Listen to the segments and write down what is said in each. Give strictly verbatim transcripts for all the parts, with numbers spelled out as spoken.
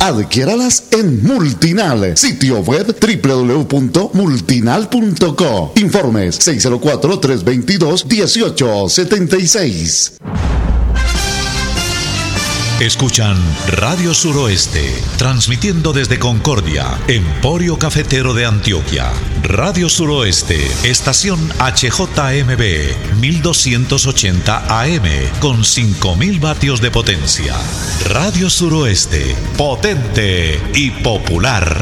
Adquiéralas en Multinal, sitio web doble u doble u doble u punto multinal punto co. Informes seis cero cuatro, tres dos dos, uno ocho siete seis. Escuchan Radio Suroeste, transmitiendo desde Concordia, Emporio Cafetero de Antioquia. Radio Suroeste, estación H J M B, mil doscientos ochenta A M, con cinco mil vatios de potencia. Radio Suroeste, potente y popular.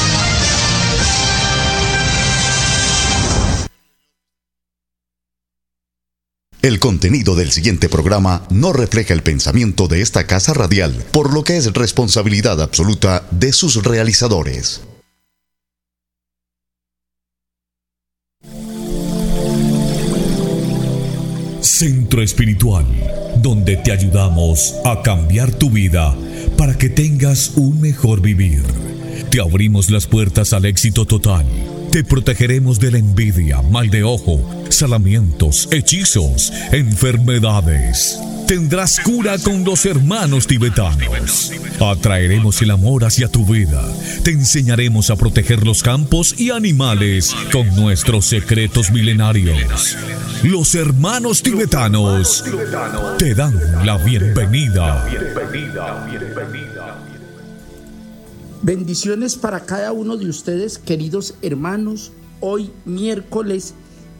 El contenido del siguiente programa no refleja el pensamiento de esta casa radial, por lo que es responsabilidad absoluta de sus realizadores. Centro Espiritual, donde te ayudamos a cambiar tu vida para que tengas un mejor vivir. Te abrimos las puertas al éxito total. Te protegeremos de la envidia, mal de ojo, salamientos, hechizos, enfermedades. Tendrás cura con los hermanos tibetanos. Atraeremos el amor hacia tu vida. Te enseñaremos a proteger los campos y animales con nuestros secretos milenarios. Los hermanos tibetanos te dan la bienvenida. Bendiciones para cada uno de ustedes, queridos hermanos. Hoy miércoles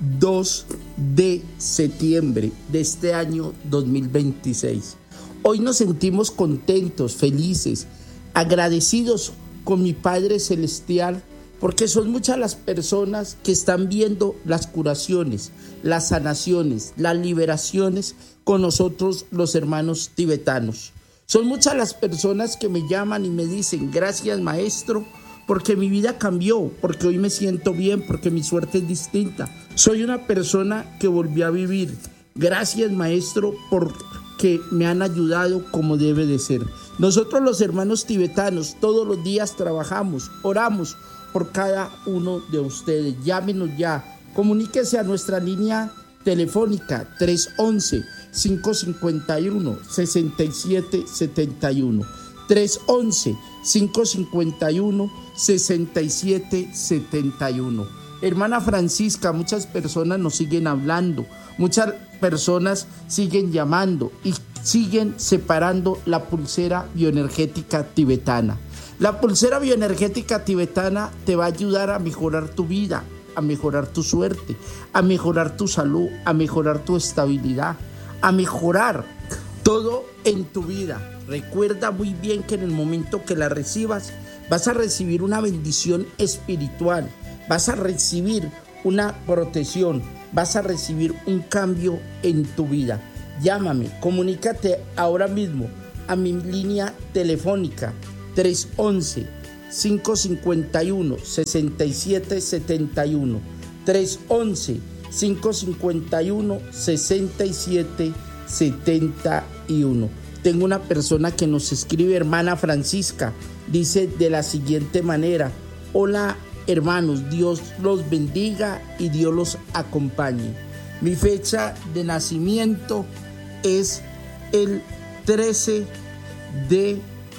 dos de septiembre de este año dos mil veintiséis. Hoy nos sentimos contentos, felices, agradecidos con mi Padre Celestial, porque son muchas las personas que están viendo las curaciones, las sanaciones, las liberaciones con nosotros los hermanos tibetanos. Son muchas las personas que me llaman y me dicen: gracias, maestro, porque mi vida cambió, porque hoy me siento bien, porque mi suerte es distinta. Soy una persona que volvió a vivir. Gracias, maestro, porque me han ayudado como debe de ser. Nosotros los hermanos tibetanos todos los días trabajamos, oramos por cada uno de ustedes. Llámenos ya, comuníquese a nuestra línea telefónica tres once, cinco cinco uno, seis siete siete uno, tres once, cinco cinco uno, seis siete siete uno. Hermana Francisca, muchas personas nos siguen hablando, muchas personas siguen llamando y siguen separando la pulsera bioenergética tibetana. La pulsera bioenergética tibetana te va a ayudar a mejorar tu vida, a mejorar tu suerte, a mejorar tu salud, a mejorar tu estabilidad, a mejorar todo en tu vida. Recuerda muy bien que en el momento que la recibas, vas a recibir una bendición espiritual, vas a recibir una protección, vas a recibir un cambio en tu vida. Llámame, comunícate ahora mismo a mi línea telefónica tres once, cinco cinco uno, seis siete siete uno, tres once, cinco cinco uno, seis siete siete uno. Tengo una persona que nos escribe, hermana Francisca, dice de la siguiente manera: hola hermanos, Dios los bendiga y Dios los acompañe. Mi fecha de nacimiento es el trece de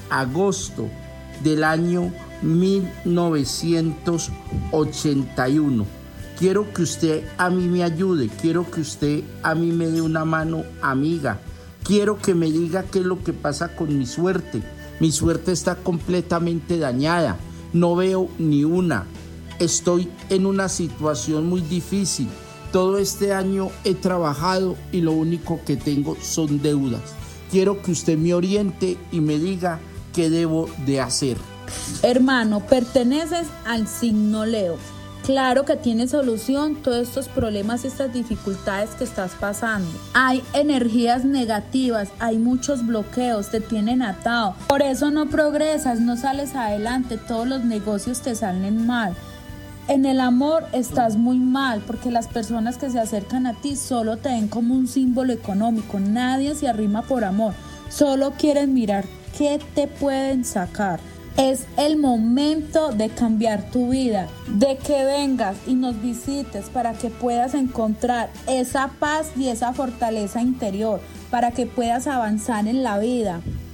agosto del año mil novecientos ochenta y uno. Quiero que usted a mí me ayude, quiero que usted a mí me dé una mano amiga, quiero que me diga qué es lo que pasa con mi suerte. Mi suerte está completamente dañada, no veo ni una, estoy en una situación muy difícil. Todo este año he trabajado y lo único que tengo son deudas. Quiero que usted me oriente y me diga qué debo de hacer. Hermano, perteneces al signo Leo. Claro que tiene solución todos estos problemas, estas dificultades que estás pasando. Hay energías negativas, hay muchos bloqueos, te tienen atado. Por eso no progresas, no sales adelante, todos los negocios te salen mal. En el amor estás muy mal, porque las personas que se acercan a ti solo te ven como un símbolo económico. Nadie se arrima por amor, solo quieren mirar qué te pueden sacar. Es el momento de cambiar tu vida, de que vengas y nos visites para que puedas encontrar esa paz y esa fortaleza interior, para que puedas avanzar en la vida.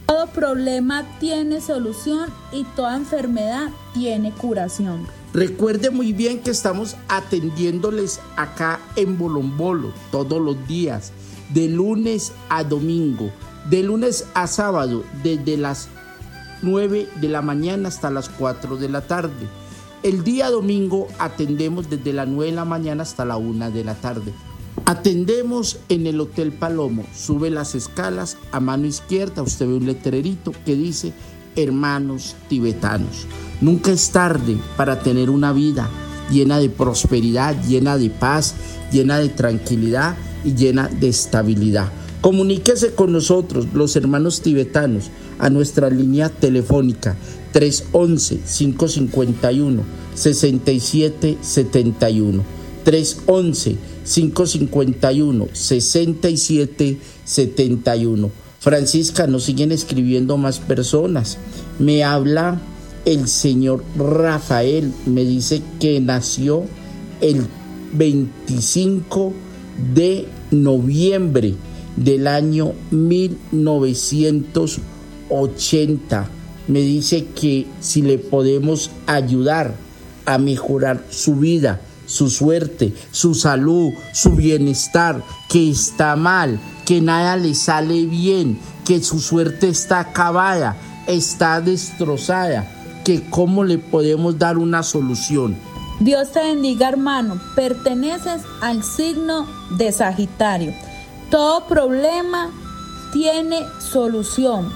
Todo problema tiene solución y toda enfermedad tiene curación. Recuerde muy bien que estamos atendiéndoles acá en Bolombolo todos los días, de lunes a domingo, de lunes a sábado, desde las nueve de la mañana hasta las cuatro de la tarde. El día domingo atendemos desde las nueve de la mañana hasta la una de la tarde. Atendemos en el Hotel Palomo. Sube las escalas, a mano izquierda usted ve un letrerito que dice Hermanos Tibetanos. Nunca es tarde para tener una vida llena de prosperidad, llena de paz, llena de tranquilidad y llena de estabilidad. Comuníquese con nosotros, los hermanos tibetanos, a nuestra línea telefónica tres once, cinco cincuenta y uno, sesenta y siete setenta y uno. tres once, cinco cincuenta y uno, sesenta y siete setenta y uno. Francisca, nos siguen escribiendo más personas. Me habla el señor Rafael, me dice que nació el veinticinco de noviembre del año mil novecientos ochenta. Me dice que si le podemos ayudar a mejorar su vida, su suerte, su salud, su bienestar, que está mal, que nada le sale bien, que su suerte está acabada, está destrozada, que cómo le podemos dar una solución. Dios te bendiga, hermano. Perteneces al signo de Sagitario. Todo problema tiene solución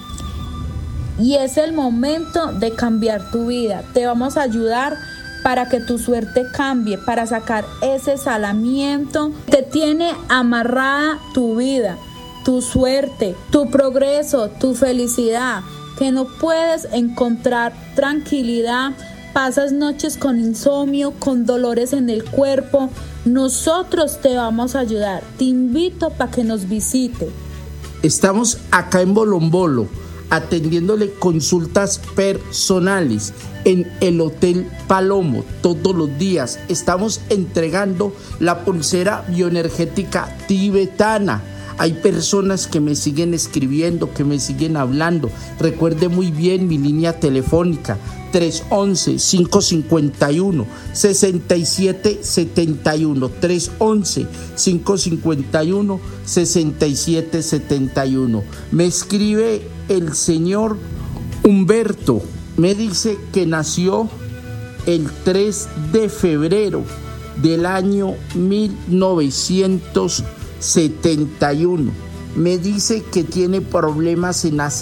y es el momento de cambiar tu vida. Te vamos a ayudar para que tu suerte cambie, para sacar ese salamiento que tiene amarrada tu vida, tu suerte, tu progreso, tu felicidad, que no puedes encontrar tranquilidad, pasas noches con insomnio, con dolores en el cuerpo. Nosotros te vamos a ayudar. Te invito para que nos visite. Estamos acá en Bolombolo atendiéndole consultas personales en el Hotel Palomo todos los días. Estamos entregando la pulsera bioenergética tibetana. Hay personas que me siguen escribiendo, que me siguen hablando. Recuerde muy bien mi línea telefónica tres once, cinco cincuenta y uno, sesenta y siete setenta y uno. tres once, cinco cincuenta y uno, sesenta y siete setenta y uno. Me escribe el señor Humberto. Me dice que nació el tres de febrero del año mil novecientos setenta y uno. Me dice que tiene problemas en la